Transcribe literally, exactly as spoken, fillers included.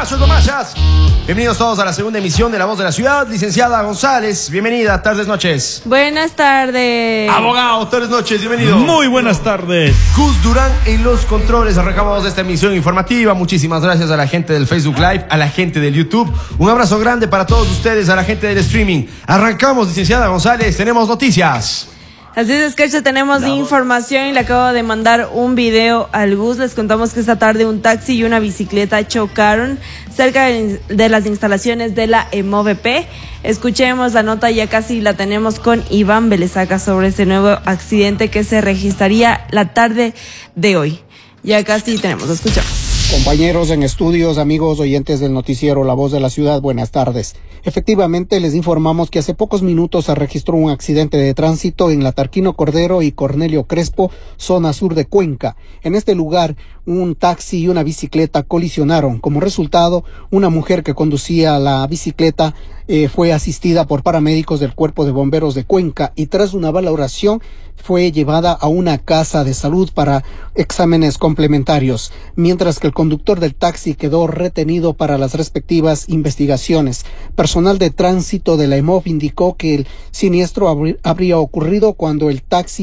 Tomás, Tomás. Bienvenidos todos a la segunda emisión de La Voz de la Ciudad. Licenciada González, bienvenida. Tardes, noches. Buenas tardes. Abogado, tardes, noches, bienvenido. Muy buenas tardes. Gus Durán en los controles. Arrancamos esta emisión informativa. Muchísimas gracias a la gente del Facebook Live, a la gente del YouTube. Un abrazo grande para todos ustedes, a la gente del streaming. Arrancamos, licenciada González. Tenemos noticias. Así es, que tenemos información y le acabo de mandar un video al Gus. Les contamos que esta tarde un taxi y una bicicleta chocaron cerca de las instalaciones de la EMOVP. Escuchemos la nota, ya casi la tenemos con Iván Belezaca sobre este nuevo accidente que se registraría la tarde de hoy. Ya casi tenemos, lo escuchamos. Compañeros en estudios, amigos oyentes del noticiero La Voz de la Ciudad, buenas tardes. Efectivamente, les informamos que hace pocos minutos se registró un accidente de tránsito en la Tarquino Cordero y Cornelio Crespo, zona sur de Cuenca. En este lugar, un taxi y una bicicleta colisionaron. Como resultado, una mujer que conducía la bicicleta eh, fue asistida por paramédicos del Cuerpo de Bomberos de Cuenca y tras una valoración fue llevada a una casa de salud para exámenes complementarios, mientras que el conductor del taxi quedó retenido para las respectivas investigaciones. Personal de tránsito de la EMOV indicó que el siniestro habría ocurrido cuando el taxi